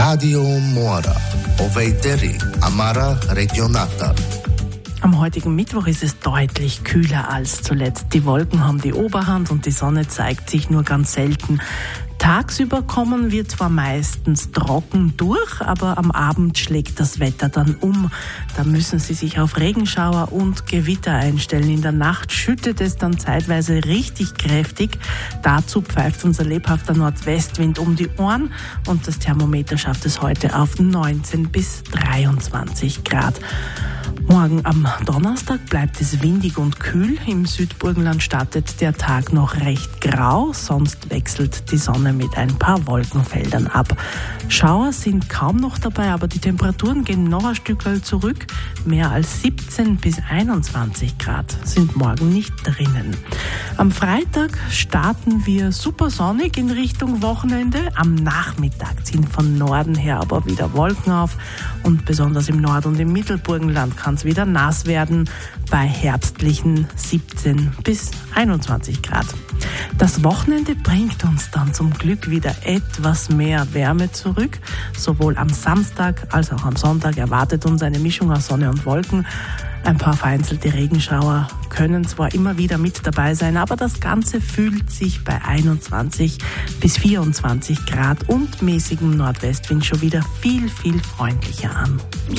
Radio Mora, Oveiteri, Amara Regionata. Am heutigen Mittwoch ist es deutlich kühler als zuletzt. Die Wolken haben die Oberhand und die Sonne zeigt sich nur ganz selten. Tagsüber kommen wir zwar meistens trocken durch, aber am Abend schlägt das Wetter dann um. Da müssen Sie sich auf Regenschauer und Gewitter einstellen. In der Nacht schüttet es dann zeitweise richtig kräftig. Dazu pfeift unser lebhafter Nordwestwind um die Ohren und das Thermometer schafft es heute auf 19 bis 23 Grad. Morgen am Donnerstag bleibt es windig und kühl. Im Südburgenland startet der Tag noch recht grau, sonst wechselt die Sonne mit ein paar Wolkenfeldern ab. Schauer sind kaum noch dabei, aber die Temperaturen gehen noch ein Stückchen zurück. Mehr als 17 bis 21 Grad sind morgen nicht drinnen. Am Freitag starten wir super sonnig in Richtung Wochenende. Am Nachmittag ziehen von Norden her aber wieder Wolken auf und besonders im Nord- und im Mittelburgenland kann es wieder nass werden bei herbstlichen 17 bis 21 Grad. Das Wochenende bringt uns dann zum Glück wieder etwas mehr Wärme zurück. Sowohl am Samstag als auch am Sonntag erwartet uns eine Mischung aus Sonne und Wolken. Ein paar vereinzelte Regenschauer können zwar immer wieder mit dabei sein, aber das Ganze fühlt sich bei 21 bis 24 Grad und mäßigem Nordwestwind schon wieder viel, viel freundlicher an.